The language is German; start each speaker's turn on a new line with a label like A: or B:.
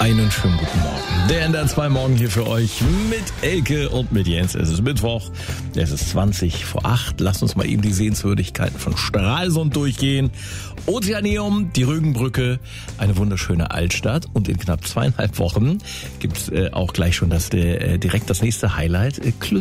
A: Einen schönen guten Morgen. Der NDR 2 Morgen hier für euch mit Elke und mit Jens. Es ist Mittwoch, es ist 20 vor 8. Lasst uns mal eben die Sehenswürdigkeiten von Stralsund durchgehen. Ozeaneum, die Rügenbrücke, eine wunderschöne Altstadt. Und in knapp 2,5 Wochen gibt es auch gleich schon direkt das nächste Highlight,